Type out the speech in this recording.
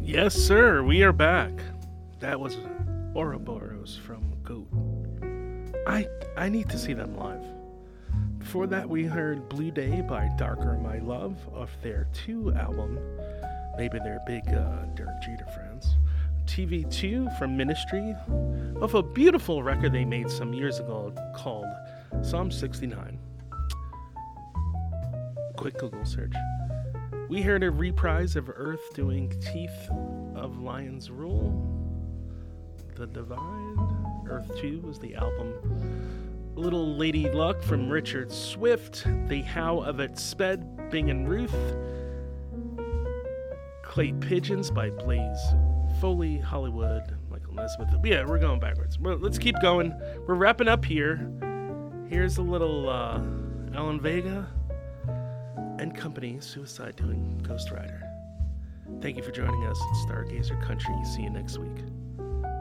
Yes, sir, we are back. That was Ouroboros from Goat. I need to see them live. Before that, we heard Blue Day by Darker My Love off their 2 album. Maybe they're big Derek Jeter fans. TV2 from Ministry of a beautiful record they made some years ago called Psalm 69. Quick Google search. We heard a reprise of Earth doing Teeth of Lion's Rule. The Divide. Earth 2 was the album. Little Lady Luck from Richard Swift. The How of It Sped, Bing and Ruth. Clay Pigeons by Blaze Foley, Hollywood, Michael Nesmith. Yeah, we're going backwards. Well, let's keep going. We're wrapping up here. Here's a little Alan Vega and Company, Suicide doing Ghost Rider. Thank you for joining us at Stargazer Country. See you next week.